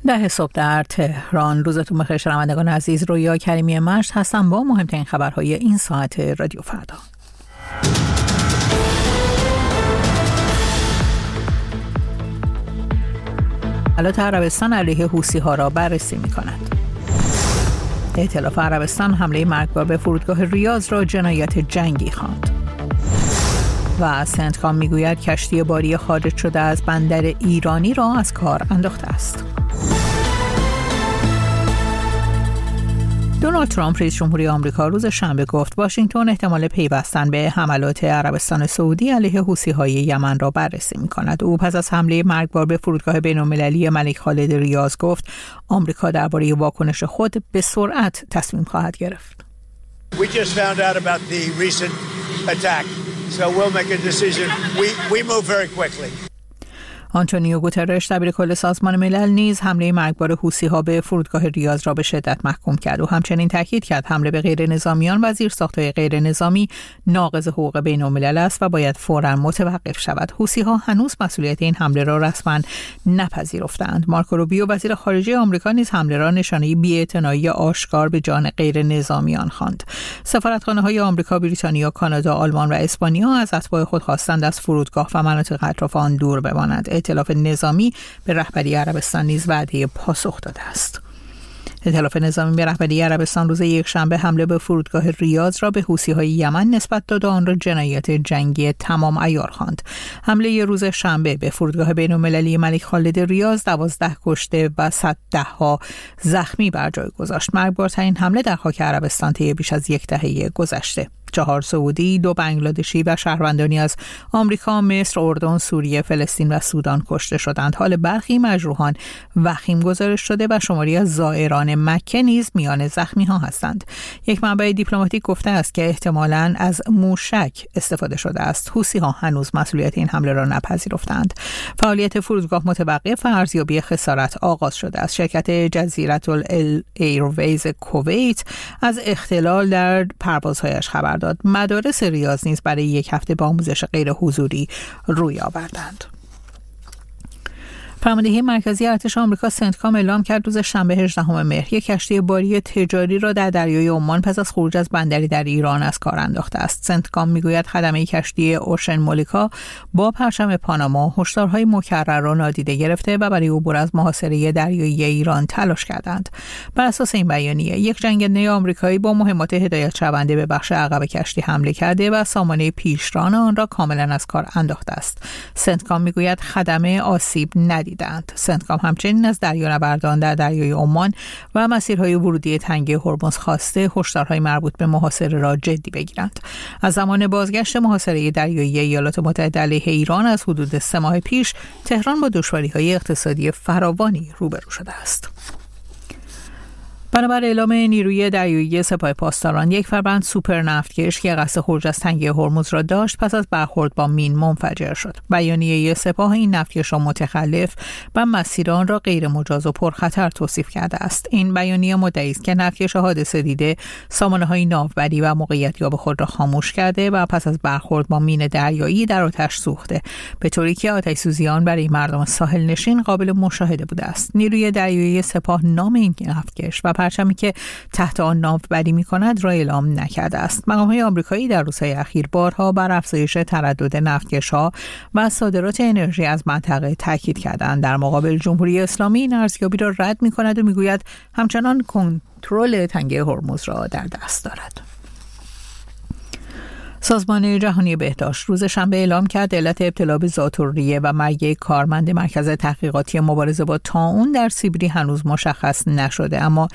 ده صبح در تهران. روزتون بخیر شنوندگان عزیز. رویا کریمی مشت هستم با مهمترین خبرهای این ساعت رادیو فردا. ایالات عربستان علیه حوثی‌ها را بررسی می‌کند. ائتلاف عربستان حمله مرگبار به فرودگاه ریاض را جنایت جنگی خواند. و سنتکام میگوید کشتی باری خارج شده از بندر ایرانی را از کار انداخته است. دونالد ترامپ رئیس جمهوری آمریکا روز شنبه گفت واشنگتن احتمال پیوستن به حملات عربستان سعودی علیه حوثی‌های یمن را بررسی می‌کند. او پس از حمله مرگبار به فرودگاه بین‌المللی الملک خالد ریاض گفت آمریکا درباره واکنش خود به سرعت تصمیم خواهد گرفت. We just found out about the recent attack. So we'll make a decision. We move very quickly. آنتونیو گوترش دبیر کل سازمان ملل نیز حمله مرگبار حوثی‌ها به فرودگاه ریاض را به شدت محکوم کرد و همچنین تاکید کرد حمله به غیر نظامیان و زیرساخت‌های غیر نظامی ناقض حقوق بین‌الملل است و باید فوراً متوقف شود. حوثی‌ها هنوز مسئولیت این حمله را رسما نپذیرفتند. مارکو روبیو وزیر خارجه آمریکا نیز حمله را نشانه بی‌اعتنایی آشکار به جان غیر نظامیان خواند. سفارتخانه‌های آمریکا، بریتانیا، کانادا، آلمان و اسپانیا از اتباع خود خواستند از فرودگاه و مناطق اطراف آن دور بمانند. ائتلاف نظامی به رهبری عربستان نیز وعده پاسخ داده است. ائتلاف نظامی به رهبری عربستان روز یکشنبه حمله به فرودگاه ریاض را به حوثی‌های یمن نسبت داد و آن را جنایت جنگی تمام عیار خواند. حمله روز شنبه به فرودگاه بین‌المللی الملک خالد ریاض 12 کشته و صدها زخمی بر جای گذاشت. مرگبارترین حمله در خاک عربستان طی بیش از یک دهه گذشته. 4 سعودی، 2 بنگلادشی و شهروندانی از آمریکا، مصر، اردن، سوریه، فلسطین و سودان کشته شدند. حال برخی مجروحان وخیم گزارش شده و شماری از زائران مکه نیز میان زخمی ها هستند. یک منبع دیپلماتیک گفته است که احتمالاً از موشک استفاده شده است. حوثی‌ها هنوز مسئولیت این حمله را نپذیرفتند. فعالیت فرودگاه متوقف و ارزیابی خسارت آغاز شده است. شرکت جزیره ایرویز کویت از اختلال در پروازهایش خبر داد. مدارس ریاض نیز برای یک هفته به آموزش غیر حضوری روی آوردند. فرماندهی مرکزی ارتش آمریکا سنتکام اعلام کرد روز شنبه 18 مهر یک کشتی باری تجاری را در دریای عمان پس از خروج از بندری در ایران از کار انداخته است. سنتکام میگوید خدمه کشتی اوشن مولکا با پرچم پاناما هشدارهای مکرر را نادیده گرفته و برای عبور از محاصره دریایی ایران تلاش کردند. بر اساس این بیانیه یک جنگنده آمریکایی با مهمات هدایت شونده به بخش عقب کشتی حمله کرده و سامانه پیشران آن را کاملا از کار انداخته است. سنتکام میگوید خدمه آسیب ندید. سنتکام همچنین از دریانوردان در دریای عمان و مسیرهای ورودی تنگه هرمز خواسته هشدارهای مربوط به محاصره را جدی بگیرند. از زمان بازگشت محاصره دریایی ایالات متحده علیه ایران از حدود 3 ماه پیش تهران با دشواری‌های اقتصادی فراوانی روبرو شده است. بنابر اعلام نیروی دریایی سپاه پاسداران، یک فروند سوپر نفتکش که قصد خروج از تنگه هرمز را داشت پس از برخورد با مین منفجر شد. بیانیه سپاه این نفتکش را متخلف و مسیر آن را غیر مجاز و پرخطر توصیف کرده است. این بیانیه مدعی است که نفتکش حادثه دیده سامانه‌های ناوبری و موقعیتیاب خود را خاموش کرده و پس از برخورد با مین دریایی در آتش سوخته، به طوری که آتش سوزی آن برای مردم ساحل نشین قابل مشاهده بوده است. نیروی دریایی سپاه نام این نفتکش و پرچمی که تحت آن ناوبری می‌کند را اعلام نکرده است. مقام‌های آمریکایی در روزهای اخیر بارها بر افزایش تردد نفتکش‌ها و صادرات انرژی از منطقه تاکید کردند. در مقابل جمهوری اسلامی این ارزیابی را رد می‌کند و می‌گوید همچنان کنترل تنگه هرمز را در دست دارد. سازمان جهانی بهداشت روز شنبه اعلام کرد علت ابتلا به ذات‌الریه و مرگ کارمند مرکز تحقیقاتی مبارزه با طاعون در سیبری هنوز مشخص نشده، اما